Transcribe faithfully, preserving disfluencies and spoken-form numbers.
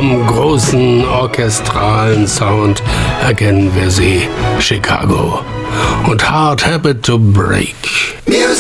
am großen orchestralen Sound erkennen wir sie, Chicago und Hard Habit to Break. Music.